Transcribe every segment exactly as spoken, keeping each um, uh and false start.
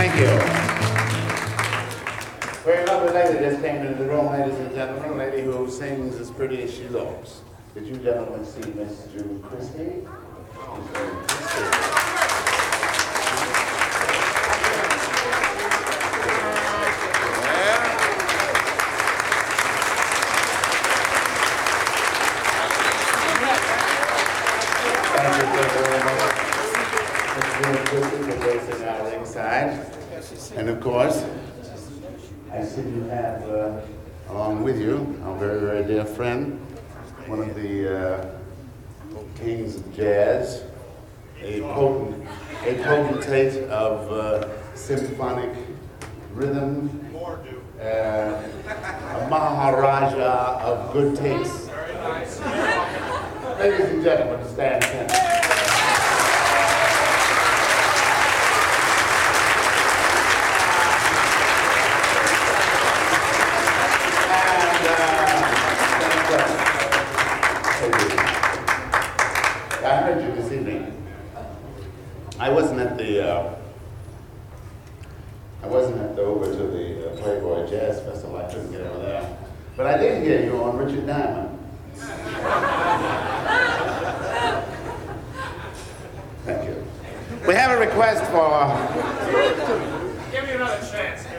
Thank you. Very lovely lady just came into the room, ladies and gentlemen. A lady who sings as pretty as she looks. Did you gentlemen see Miss June Christie? She's very pretty. And of course, I see you have, uh, along with you, our very, very dear friend, one of the uh, kings of jazz, a potent, a potentate of uh, symphonic rhythm, uh, a Maharaja of good taste. Ladies and gentlemen, stand tense. I heard you this evening. I wasn't at the uh, I wasn't at the over to the uh, Playboy Jazz Festival. I couldn't get over there, but I did hear you on Richard Diamond. Thank you. We have a request for. Give me another chance, dude.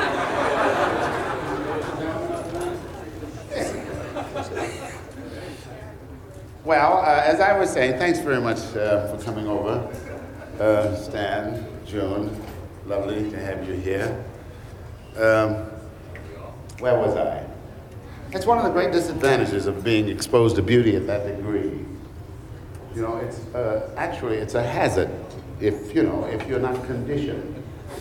Well, uh, as I was saying, thanks very much uh, for coming over. Uh, Stan, June, lovely to have you here. Um, where was I? It's one of the great disadvantages of being exposed to beauty at that degree. You know, it's uh, actually, it's a hazard if, you know, if you're not conditioned.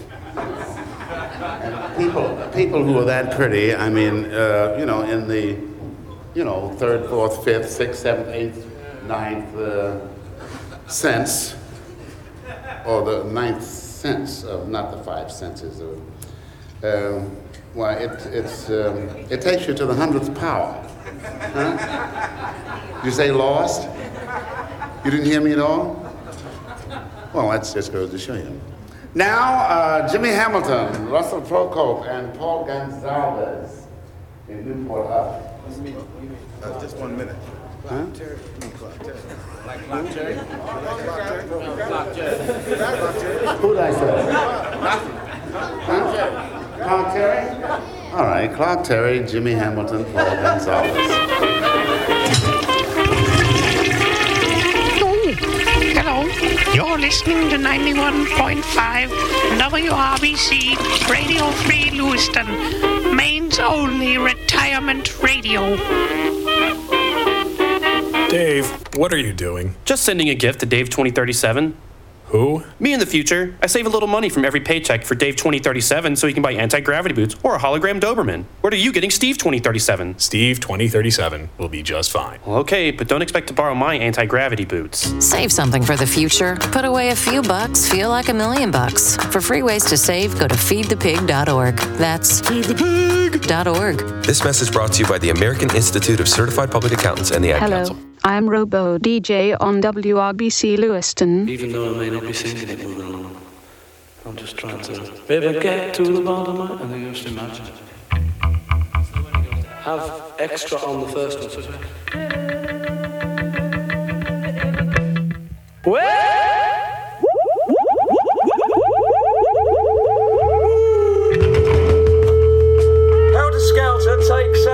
And people, people who are that pretty, I mean, uh, you know, in the, you know, third, fourth, fifth, sixth, seventh, eighth, ninth uh, sense, or the ninth sense of, not the five senses of, um, why, it, it's, um, it takes you to the hundredth power. Huh? You say lost? You didn't hear me at all? Well, that just goes to show you. Now, uh, Jimmy Hamilton, Russell Procope, and Paul Gonsalves in Newport Hub. Uh, just one minute. Huh? Like Clark Terry? Clark Terry. Who did I say? Huh? Clark Terry? All right, Clark Terry, Jimmy Hamilton, Paul Gonsalves. Hello, you're listening to ninety-one point five W R B C Radio Free Lewiston, Maine's only retirement radio. Dave, what are you doing? Just sending a gift to Dave twenty thirty-seven. Who? Me in the future. I save a little money from every paycheck for Dave twenty thirty-seven so he can buy anti-gravity boots or a hologram Doberman. What are you getting Steve twenty thirty-seven? Steve twenty thirty-seven will be just fine. Well, okay, but don't expect to borrow my anti-gravity boots. Save something for the future. Put away a few bucks, feel like a million bucks. For free ways to save, go to feed the pig dot org. That's feed the pig dot org. This message brought to you by the American Institute of Certified Public Accountants and the Ad Hello. Council. I'm Robo D J on W R B C Lewiston. Even though I may not be singing it with them, I'm just trying to baby get to the bottom of and then just imagine. Have extra on the first one. So well.